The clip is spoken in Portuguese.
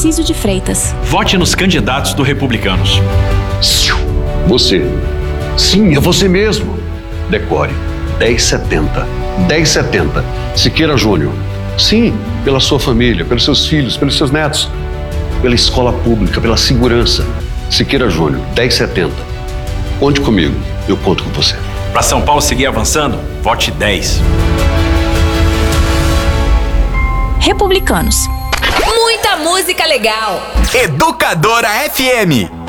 Tarcísio de Freitas. Vote nos candidatos do Republicanos. Você. Sim, é você mesmo. Decore. 1070. 1070. Siqueira Júnior. Sim, pela sua família, pelos seus filhos, pelos seus netos. Pela escola pública, pela segurança. Siqueira Júnior. 1070. Conte comigo. Eu conto com você. Para São Paulo seguir avançando, vote 10. Republicanos. Muita música legal. Educadora FM.